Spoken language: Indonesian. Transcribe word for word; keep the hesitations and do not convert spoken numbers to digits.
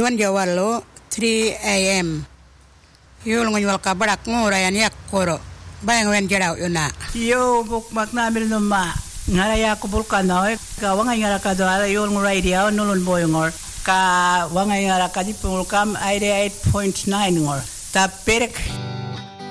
Duan jawalo three a.m. Yul ngonywal kabarak ngurayan yak koro. Bayang wen jaraw yuna. Yo buk maknamil numa. Ngaraya ko bulkano ka wangay ngara ka do ala yul nguray dia nulun boy ngor. Ka wangay ngara ka di pulkam eighty-eight point nine ngor. Ta perek